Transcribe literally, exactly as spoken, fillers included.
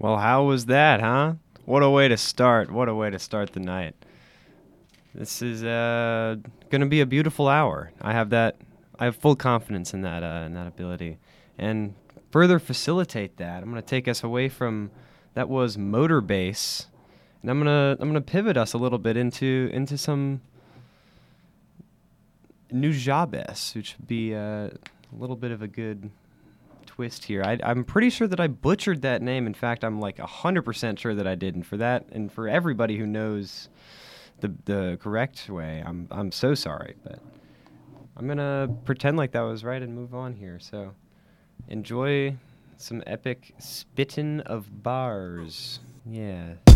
Well, how was that, huh? What a way to start. What a way to start the night. This is uh, going to be a beautiful hour. I have that. I have full confidence in that uh, in that ability. And further facilitate that, I'm going to take us away from that was motor bass, and I'm going to I'm going to pivot us a little bit into into some Nujabes, which would be uh, a little bit of a good twist here. I, I'm pretty sure that I butchered that name. In fact, I'm like one hundred percent sure that I did. And for that, and for everybody who knows the the correct way, I'm I'm so sorry. But I'm going to pretend like that was right and move on here. So enjoy some epic spittin' of bars. Yeah.